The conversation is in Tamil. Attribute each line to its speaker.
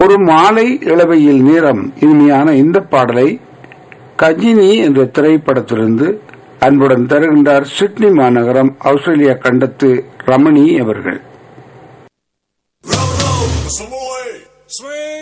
Speaker 1: ஒரு மாலை இளவையில் நேரம் இனிமையான இந்த பாடலை கஜினி என்ற திரைப்படத்திலிருந்து அன்புடன் தருகின்றார் சிட்னி மாநகரம் ஆஸ்திரேலியா கண்டத்து ரமணி அவர்கள்.